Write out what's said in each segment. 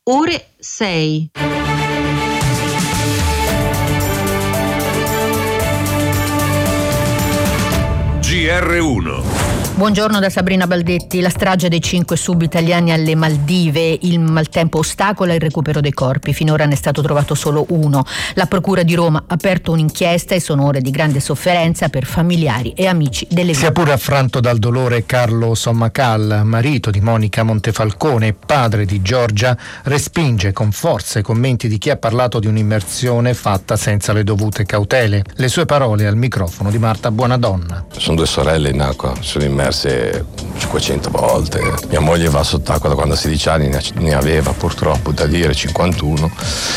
ore 6. GR1. Buongiorno da Sabrina Baldetti. La strage dei 5 sub-italiani alle Maldive. Il maltempo ostacola il recupero dei corpi. Finora ne è stato trovato solo uno. La Procura di Roma ha aperto un'inchiesta e sono ore di grande sofferenza per familiari e amici delle vittime. Sia pure affranto dal dolore, Carlo Sommacal, marito di Monica Montefalcone e padre di Giorgia, respinge con forza i commenti di chi ha parlato di un'immersione fatta senza le dovute cautele. Le sue parole al microfono di Marta Buonadonna. Sono 2 sorelle in acqua, sono immerse 500 volte. Mia moglie va sott'acqua da quando ha 16 anni, ne aveva purtroppo da dire 51,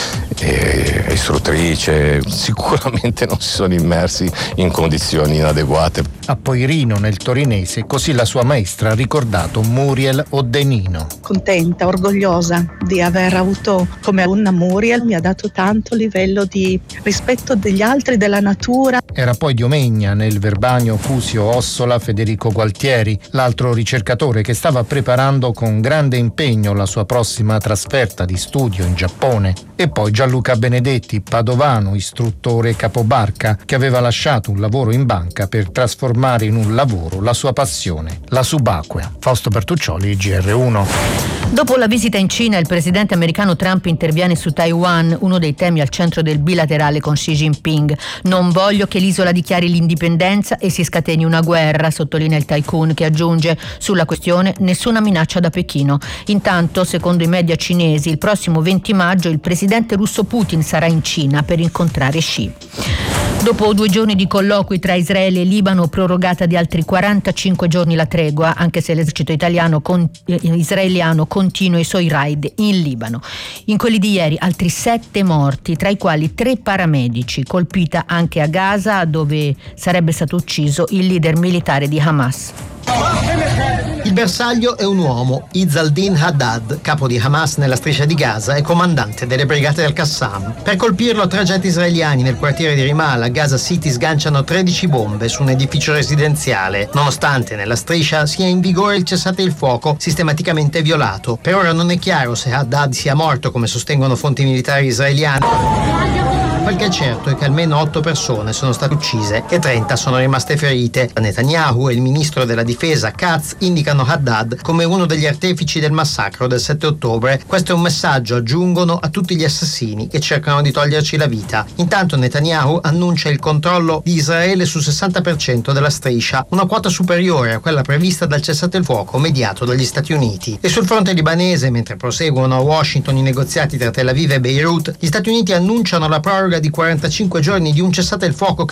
è istruttrice, sicuramente non si sono immersi in condizioni inadeguate. A Poirino, nel torinese, così la sua maestra ha ricordato Muriel Odenino. Contenta, orgogliosa di aver avuto come una Muriel, mi ha dato tanto livello di rispetto degli altri, della natura. Era poi di Omegna, nel Verbanio Cusio Ossola, Federico Gualtieri, l'altro ricercatore che stava preparando con grande impegno la sua prossima trasferta di studio in Giappone. E poi Gianluca Benedetti, padovano, istruttore capobarca, che aveva lasciato un lavoro in banca per trasformare in un lavoro la sua passione, la subacquea. Fausto Bertuccioli, GR1. Dopo la visita in Cina, il presidente americano Trump interviene su Taiwan, uno dei temi al centro del bilaterale con Xi Jinping. Non voglio che l'isola dichiari l'indipendenza e si scateni una guerra, sottolinea il tycoon, che aggiunge: sulla questione nessuna minaccia da Pechino. Intanto, secondo i media cinesi, il prossimo 20 maggio il presidente russo Putin sarà in Cina per incontrare Xi. Dopo 2 giorni di colloqui tra Israele e Libano, prorogata di altri 45 giorni la tregua, anche se l'esercito israeliano continua i suoi raid in Libano. In quelli di ieri altri 7 morti, tra i quali 3 paramedici, colpita anche a Gaza, dove sarebbe stato ucciso il leader militare di Hamas. Il bersaglio è un uomo, Izzaldin Haddad, capo di Hamas nella striscia di Gaza e comandante delle brigate del Qassam. Per colpirlo, 3 jet israeliani nel quartiere di Ramallah, Gaza City, sganciano 13 bombe su un edificio residenziale, nonostante nella striscia sia in vigore il cessate il fuoco sistematicamente violato. Per ora non è chiaro se Haddad sia morto, come sostengono fonti militari israeliane. Quel che è certo è che almeno 8 persone sono state uccise e 30 sono rimaste ferite. Netanyahu e il ministro della difesa Katz indicano Haddad come uno degli artefici del massacro del 7 ottobre. Questo è un messaggio, aggiungono, a tutti gli assassini che cercano di toglierci la vita. Intanto Netanyahu annuncia il controllo di Israele sul 60% della striscia, una quota superiore a quella prevista dal cessate il fuoco mediato dagli Stati Uniti. E sul fronte libanese, mentre proseguono a Washington i negoziati tra Tel Aviv e Beirut, gli Stati Uniti annunciano la proroga di 45 giorni di un cessate il fuoco che